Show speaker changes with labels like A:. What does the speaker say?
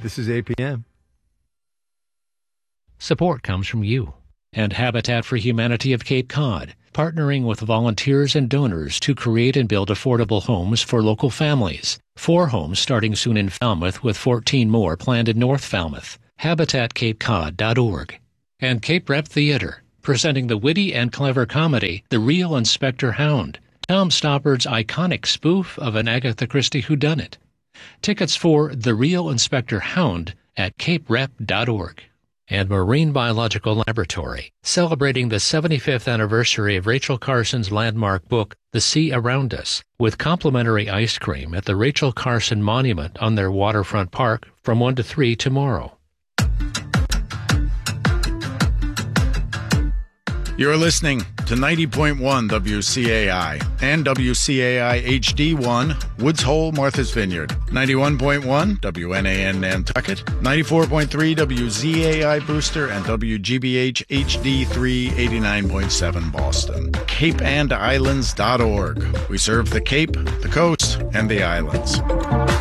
A: This is APM.
B: Support comes from you and Habitat for Humanity of Cape Cod, partnering with volunteers and donors to create and build affordable homes for local families. 4 homes starting soon in Falmouth, with 14 more planned in North Falmouth. HabitatCapeCod.org. And Cape Rep Theater, presenting the witty and clever comedy The Real Inspector Hound, Tom Stoppard's iconic spoof of an Agatha Christie whodunit. Tickets for The Real Inspector Hound at caperep.org. And Marine Biological Laboratory, celebrating the 75th anniversary of Rachel Carson's landmark book, The Sea Around Us, with complimentary ice cream at the Rachel Carson Monument on their waterfront park from 1 to 3 tomorrow.
C: You're listening to 90.1 WCAI and WCAI HD1, Woods Hole, Martha's Vineyard, 91.1 WNAN Nantucket, 94.3 WZAI Brewster, and WGBH HD3 89.7 Boston. CapeandIslands.org. We serve the Cape, the coast, and the islands.